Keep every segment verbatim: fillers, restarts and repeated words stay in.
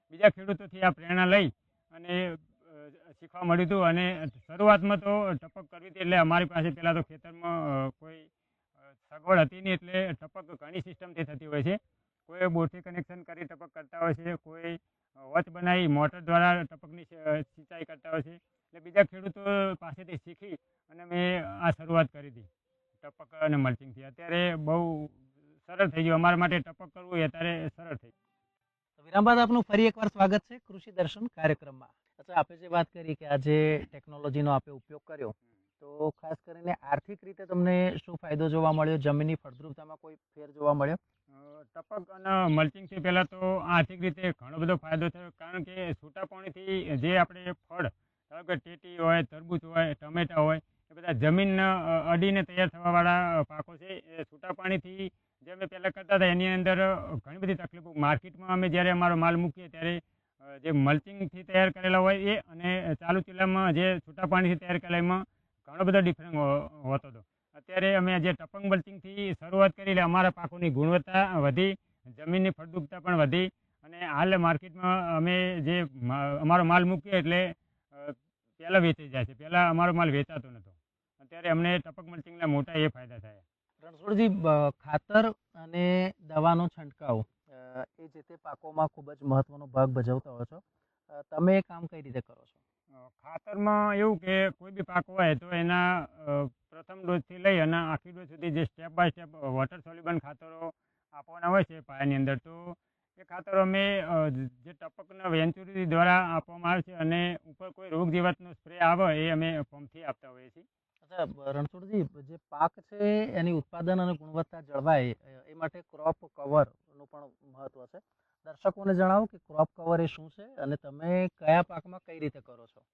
બીજા ખેડૂતોથી આ પ્રેરણા લઈ અને અ, શીખવા મળ્યું હતું. અને શરૂઆતમાં તો ટપક કરવી હતી એટલે અમારી પાસે પહેલાં તો ખેતરમાં અ, કોઈ અ, સગવડ હતી નહીં, એટલે ટપક ઘણી સિસ્ટમથી થતી હોય છે. કોઈ બોરથી કનેક્શન કરી ટપક કરતા હોય છે, કોઈ વચ બનાવી મોટર દ્વારા ટપકની સ- સિંચાઈ કરતા હોય છે. એટલે બીજા ખેડૂતો પાસેથી શીખી અને મેં આ શરૂઆત કરી હતી ટપક અને મલ્ચિંગથી. અત્યારે બહુ સરળ થઈ ગયું અમારા માટે, ટપક કરવું એ અત્યારે સરળ થઈ ગયું. તો વિરામ બાદ આપનું ફરી એકવાર સ્વાગત છે કૃષિ દર્શન કાર્યક્રમમાં. અચ્છા, આપે જે વાત કરી કે આજે ટેકનોલોજીનો આપે ઉપયોગ કર્યો, તો ખાસ કરીને આર્થિક રીતે તમને શું ફાયદો જોવા મળ્યો? જમીનની ફળદ્રુપતામાં કોઈ ફેર જોવા મળ્યો? અ, ટપક અને મલ્ચિંગથી પહેલાં તો આર્થિક રીતે ઘણો બધો ફાયદો થયો, કારણ કે છૂટા પાણીથી જે આપણે ફળ, ધારો કે ટેટી હોય, તરબૂચ હોય, ટમેટા હોય, એ બધા જમીન અ, અડીને તૈયાર થવાવાળા પાકો છે. એ છૂટા પાણીથી જે અમે પહેલાં કરતા હતા એની અંદર અ, ઘણી બધી તકલીફો. માર્કેટમાં અમે જ્યારે અમારો માલ મૂકીએ ત્યારે અ, જે મલ્ચિંગથી તૈયાર કરેલા હોય એ અને ચાલુ ચૂલામાં જે છૂટા પાણીથી તૈયાર કરેલા એમાં ઘણો બધો ડિફરન્સ હોતો હતો. અત્યારે અમે જે ટપક મલ્ચિંગથી શરૂઆત કરી એટલે અમારા પાકોની ગુણવત્તા વધી, જમીનની ફળદ્રુપતા પણ વધી. અને હાલ માર્કેટમાં અમે જે મા- અમારો માલ મૂકીએ એટલે અ, પહેલાં વેચાઈ જાય છે. પહેલાં અમારો માલ વેચાતો નહોતો. અત્યારે અમને ટપક મલ્ચિંગના મોટા એ ફાયદા થયા. રણછોડજી, બ- ખાતર અને દવાનો છંટકાવ અ, એ જે તે પાકોમાં ખૂબ જ મહત્વનો ભાગ ભજવતા હોય છો. અ, તમે એ કામ કઈ રીતે કરો છો? અ, ખાતરમાં એવું કે કોઈ બી પાક હોય તો એના અ, પ્રથમ ડોઝથી લઈ અને આખી ડોઝ સુધી જે step by step water soluble ખાતરો આપવાના હોય છે પાયાની અંદર, તો એ ખાતરો અમે અ, જે ટપકના વેન્ચુરી દ્વારા આપવામાં આવે છે. અને ઉપર કોઈ રોગ જીવાતનો સ્પ્રે આવે એ અમે પંપથી આપતા હોઈએ છીએ. અચ્છા, બ- રણછોડજી, જે પાક છે એની ઉત્પાદન અને ગુણવત્તા જળવાય અ, એ માટે ક્રોપ કવરનું પણ મહત્વ છે. દર્શકોને જણાવો કે ક્રોપ કવર એ શું છે અને તમે કયા પાકમાં કઈ રીતે કરો છો?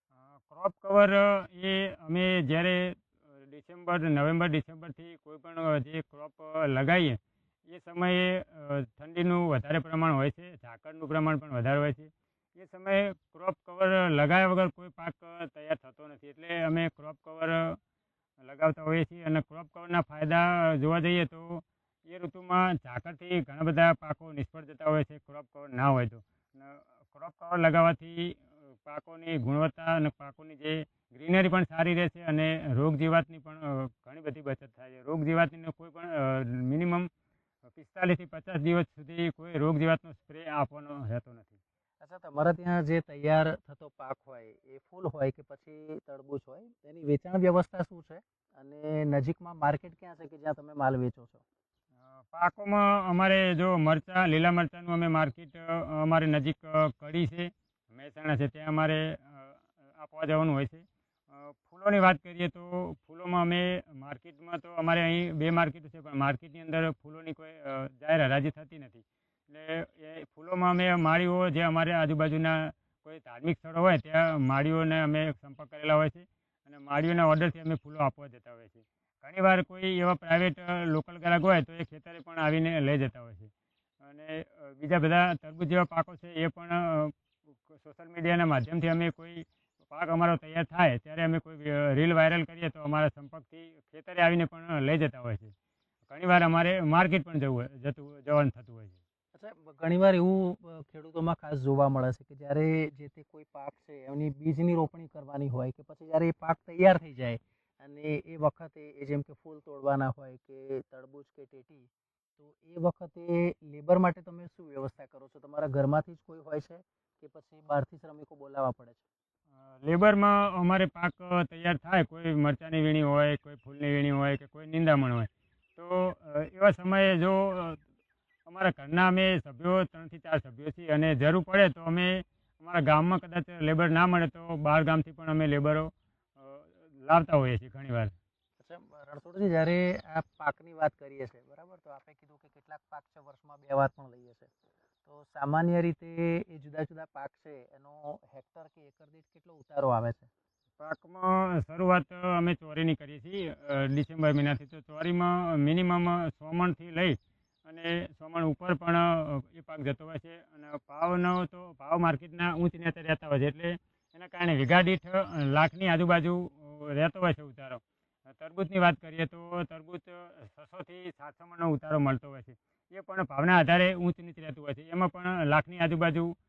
ક્રોપ કવર એ અમે જ્યારે અ, ડિસેમ્બર, નવેમ્બર ડિસેમ્બરથી કોઈ પણ અ, જે ક્રોપ લગાવીએ એ સમયે અ, ઠંડીનું વધારે પ્રમાણ હોય છે, ઝાકળનું પ્રમાણ પણ વધારે હોય છે. એ સમયે ક્રોપ કવર લગાવ્યા વગર કોઈ પાક અ, તૈયાર થતો નથી. એટલે અમે ક્રોપ કવર લગાવતા હોઈએ છીએ. અને ક્રોપ કવરના ફાયદા જોવા જઈએ તો એ ઋતુમાં ઝાકળથી ઘણા બધા પાકો નિષ્ફળ જતા હોય છે ક્રોપ કવર ના હોય તો. અને ક્રોપ કવર લગાવવાથી અ, પાકોની ગુણવત્તા અને પાકોની જે ગ્રીનરી પણ સારી રહે છે. અને રોગ જીવાતની પણ અ, ઘણી બધી બચત થાય છે. રોગ જીવાતની કોઈ પણ મિનિમમ પિસ્તાલીસથી પચાસ દિવસ સુધી કોઈ રોગ જીવાતનો સ્પ્રે આપવાનો રહેતો નથી. અચ્છા, તમારા ત્યાં જે તૈયાર થતો પાક હોય એ ફૂલ હોય કે પછી તરબૂચ હોય, તેની વેચાણ વ્યવસ્થા શું છે? અને નજીકમાં માર્કેટ ક્યાં છે કે જ્યાં તમે માલ વેચો છો? અ, પાકોમાં અમારે જો મરચાં, લીલા મરચાંનું અમે માર્કેટ અમારે નજીક અ, કડી છે, મહેસાણા છે, ત્યાં અમારે અ, આપવા જવાનું હોય છે. અ, ફૂલોની વાત કરીએ તો ફૂલોમાં અમે માર્કેટમાં તો અમારે અહીં બે માર્કેટ છે, પણ માર્કેટની અંદર ફૂલોની કોઈ અ, જાહેર હરાજી થતી નથી. એટલે એ ફૂલોમાં અમે માળીઓ જે અમારે આજુબાજુના કોઈ ધાર્મિક સ્થળો હોય ત્યાં માળીઓને અમે સંપર્ક કરેલા હોય છે. અને માળીઓના ઓર્ડરથી અમે ફૂલો આપવા જતા હોય છે. ઘણીવાર કોઈ એવા પ્રાઇવેટ લોકલ ગ્રાહક હોય તો એ ખેતરે પણ આવીને લઈ જતા હોય છે. અને અ, બીજા બધા તરબૂચ જેવા પાકો છે એ પણ અ, સોશિયલ મીડિયાના માધ્યમથી અમે કોઈ પાક અમારો તૈયાર થાય ત્યારે અમે કોઈ અ, રીલ વાયરલ કરીએ તો અમારા સંપર્કથી ખેતરે આવીને પણ લઈ જતા હોય છે. ઘણીવાર અમારે માર્કેટ પણ જવું હોય- જતું જવાનું થતું હોય છે. અચ્છા, બ- ઘણીવાર એવું અ, ખેડૂતોમાં ખાસ જોવા મળે છે કે જ્યારે જે તે કોઈ પાક છે એની બીજની રોપણી કરવાની હોય કે પછી જ્યારે એ પાક તૈયાર થઈ જાય અને એ વખતે એ જેમ કે ફૂલ તોડવાના હોય કે તરબૂચ કે ટેટી, તો એ વખતે લેબર માટે તમે શું વ્યવસ્થા કરો છો? તમારા ઘરમાંથી જ કોઈ હોય છે કે પછી બહારથી શ્રમિકો બોલાવવા પડે છે? અ, લેબરમાં અમારે પાક અ, તૈયાર થાય, કોઈ મરચાંની વીણી હોય, કોઈ ફૂલની વીણી હોય કે કોઈ નિંદામણ હોય, તો અ, એવા સમયે જો અ, અમારા ઘરના અમે સભ્યો ત્રણથી ચાર સભ્યો છીએ અને જરૂર પડે તો અમે અમારા ગામમાં કદાચ લેબર ના મળે તો બહાર ગામથી પણ અમે લેબરો અ, લાવતા હોઈએ છીએ ઘણીવાર. અચ્છા, બ- રણછોડજી, જ્યારે આ પાકની વાત કરીએ છીએ, બરાબર, તો આપણે કીધું કે કેટલાક પાક છે વર્ષમાં બે વાર પણ લઈએ છે, તો સામાન્ય રીતે એ જુદા જુદા પાક છે એનો હેક્ટર કે એકર દીઠ કેટલો ઉતારો આવે છે? પાકમાં શરૂઆત અમે ચોરીની કરીએ છીએ અ, ડિસેમ્બર મહિનાથી. તો ચોરીમાં મિનિમમ સો મણથી લઈ અને સો મણ ઉપર પણ અ, એ પાક જતો હોય છે. અને ભાવનો તો ભાવ માર્કેટના ઊંચ નીચે રહેતા હોય છે. એટલે એના કારણે વીઘા દીઠ અ, લાખની આજુબાજુ અ, રહેતો હોય છે ઉતારો. અ, તરબૂચની વાત કરીએ તો તરબૂચ છસોથી સાતસો મણનો ઉતારો મળતો હોય છે. એ પણ ભાવના આધારે ઊંચ નીચ રહેતું હોય છે. એમાં પણ લાખની આજુબાજુ